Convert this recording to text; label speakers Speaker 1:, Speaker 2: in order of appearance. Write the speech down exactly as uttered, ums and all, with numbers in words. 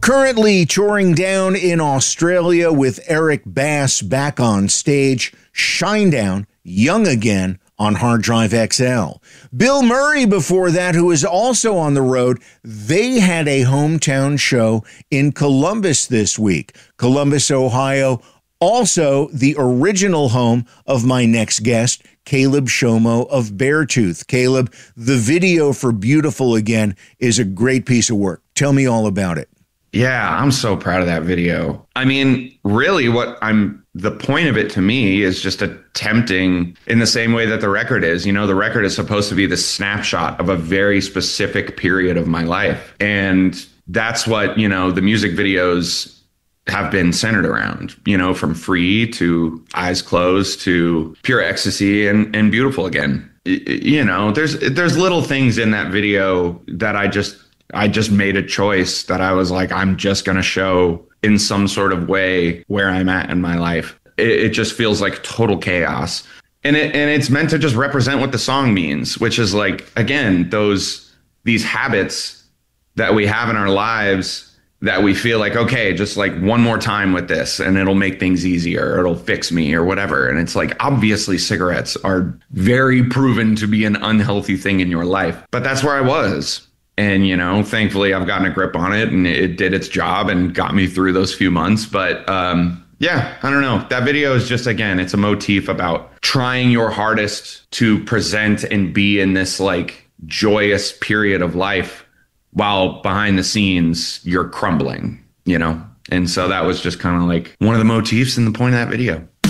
Speaker 1: Currently touring down in Australia with Eric Bass back on stage, Shinedown, Young Again on Hard Drive X L. Bill Murray before that, who is also on the road, they had a hometown show in Columbus this week. Columbus, Ohio, also the original home of my next guest, Caleb Shomo of Beartooth. Caleb, the video for Beautiful Again is a great piece of work. Tell me all about it.
Speaker 2: Yeah, I'm so proud of that video. I mean, really what I'm, the point of it to me is just attempting in the same way that the record is. You know, the record is supposed to be the snapshot of a very specific period of my life. And that's what, you know, the music videos have been centered around, you know, from Free to Eyes Closed to Pure Ecstasy and, and Beautiful Again. You know, there's there's little things in that video that I just I just made a choice that I was like, I'm just going to show in some sort of way where I'm at in my life. It, it just feels like total chaos. And it and it's meant to just represent what the song means, which is like, again, those these habits that we have in our lives that we feel like, okay, just like one more time with this and it'll make things easier, or it'll fix me or whatever. And it's like, obviously cigarettes are very proven to be an unhealthy thing in your life, but that's where I was. And, you know, thankfully I've gotten a grip on it and it did its job and got me through those few months. But um, yeah, I don't know. That video is just, again, it's a motif about trying your hardest to present and be in this like joyous period of life while behind the scenes you're crumbling, you know? And so that was just kind of like one of the motifs in the point of that video.